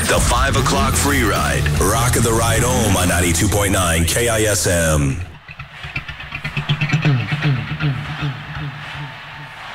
The 5 o'clock free ride. Rock of the ride home on 92.9 KISM.